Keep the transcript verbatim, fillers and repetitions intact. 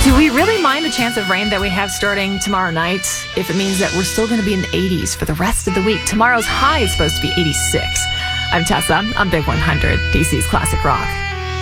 Do we really mind the chance of rain that we have starting tomorrow night if it means that we're still going to be in the eighties for the rest of the week? Tomorrow's high is supposed to be eighty-six. I'm Tessa. I'm Big one hundred, D C's Classic Rock.